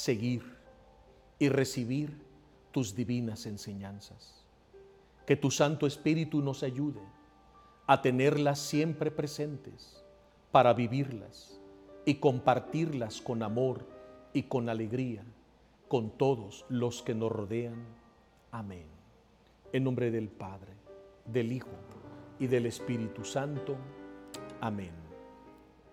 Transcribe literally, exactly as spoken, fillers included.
seguir y recibir tus divinas enseñanzas. Que tu Santo Espíritu nos ayude a tenerlas siempre presentes para vivirlas y compartirlas con amor y con alegría con todos los que nos rodean. Amén. En nombre del Padre, del Hijo y del Espíritu Santo. Amén.